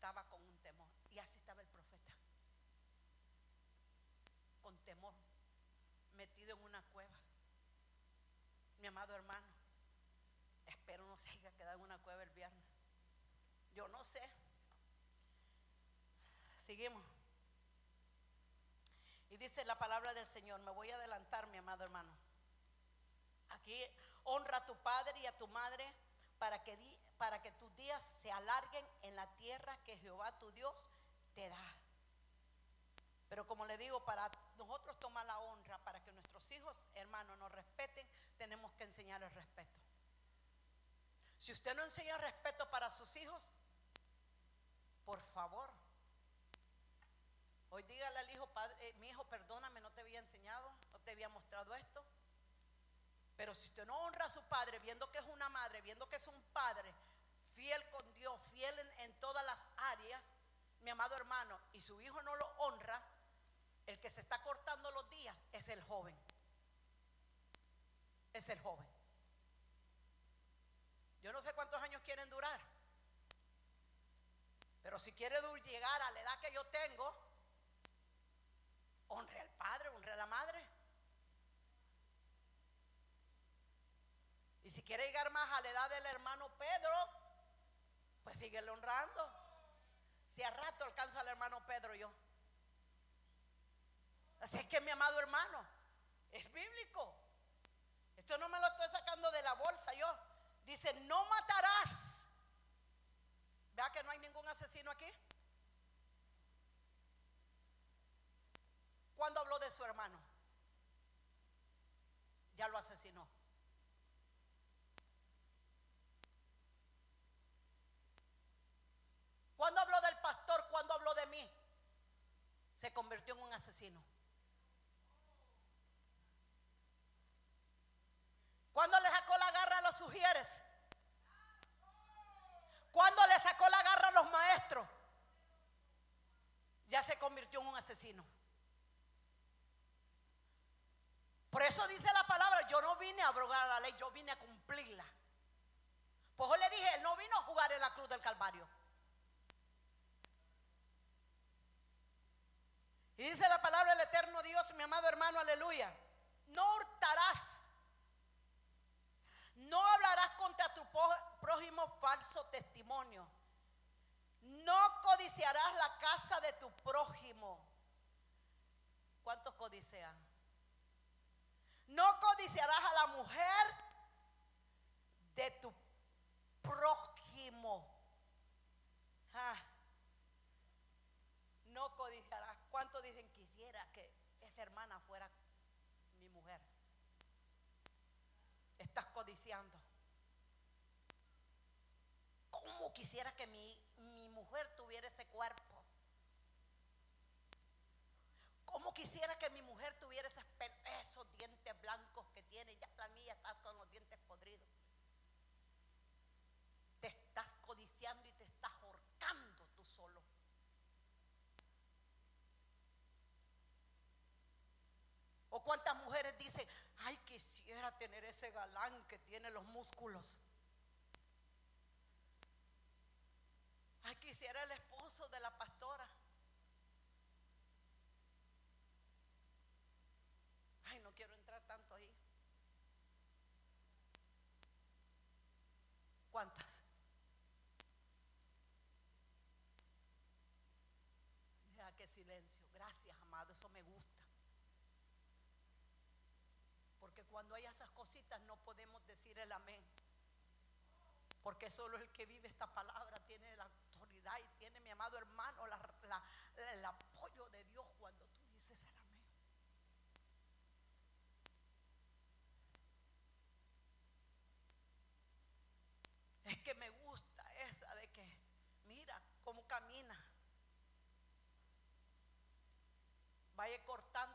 estaba con un temor. Y así estaba el profeta, con temor, metido en una cueva. Mi amado hermano, espero no se haya quedado en una cueva el viernes. Yo no sé. Seguimos. Y dice la palabra del Señor, me voy a adelantar, mi amado hermano. Aquí, honra a tu padre y a tu madre para que tus días se alarguen en la tierra que Jehová tu Dios te da. Pero como le digo, para nosotros tomar la honra, para que nuestros hijos, hermanos, nos respeten, tenemos que enseñar el respeto. Si usted no enseña respeto para sus hijos, por favor, hoy dígale al hijo, padre, mi hijo, perdóname, no te había enseñado, no te había mostrado esto. Pero si usted no honra a su padre, viendo que es una madre, viendo que es un padre fiel con Dios, fiel en todas las áreas, mi amado hermano, y su hijo no lo honra, el que se está cortando los días es el joven. Es el joven. Yo no sé cuántos años quieren durar, pero si quiere llegar a la edad que yo tengo, honre al padre, honre a la madre. Y si quiere llegar más a la edad del hermano Pedro, pues síguele honrando. Si a rato alcanzo al hermano Pedro yo. Así es que, mi amado hermano, es bíblico. Esto no me lo estoy sacando de la bolsa yo. Dice, no matarás. Vea que no hay ningún asesino aquí. ¿Cuándo habló de su hermano? Ya lo asesinó. ¿Cuándo habló del pastor? ¿Cuándo habló de mí? Se convirtió en un asesino. ¿Cuándo le sacó la garra a los sugieres? ¿Cuándo le sacó la garra a los maestros? Ya se convirtió en un asesino. Por eso dice la palabra, yo no vine a abrogar la ley, yo vine a cumplirla. Pues yo le dije, él no vino a jugar en la cruz del Calvario. Y dice la palabra del eterno Dios, mi amado hermano, aleluya. No hurtarás, no hablarás contra tu prójimo falso testimonio, no codiciarás la casa de tu prójimo. ¿Cuántos codician? No codiciarás a la mujer de tu prójimo. No codiciarás. ¿Cuántos dicen quisiera que esta hermana fuera mi mujer? Estás codiciando. ¿Cómo quisiera que mi mujer tuviera ese cuerpo? ¿Cómo quisiera que mi mujer tuviera esos dientes blancos que tiene? Ya la mía está con los dientes podridos. Te estás codiciando y te estás ahorcando tú solo. ¿O cuántas mujeres dicen, ay, quisiera tener ese galán que tiene los músculos? Ay, quisiera el esposo de la pastora. Ay, no quiero entrar tanto ahí. ¿Cuántas? Deja que silencio. Gracias, amado, eso me gusta. Porque cuando hay esas cositas no podemos decir el amén. Porque solo el que vive esta palabra tiene la autoridad y tiene, mi amado hermano, el apoyo de Dios cuando tú dices el amén. Es que me gusta esa de que, mira cómo camina. Vaya cortando